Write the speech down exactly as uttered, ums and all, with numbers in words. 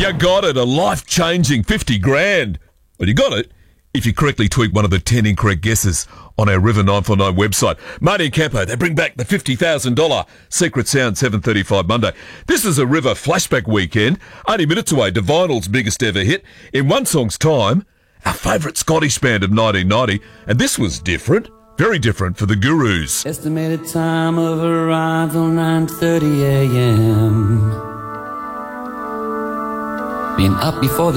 You got it, a life-changing fifty grand. Well, you got it if you correctly tweak one of the ten incorrect guesses on our River nine four nine website. Marty and Campo, they bring back the fifty thousand dollars Secret Sound seven thirty-five Monday. This is a River flashback weekend, only minutes away to Vinyl's biggest ever hit. In one song's time, our favourite Scottish band of nineteen ninety, and this was different, very different for the Gurus. Estimated time of arrival nine thirty a m Been up before the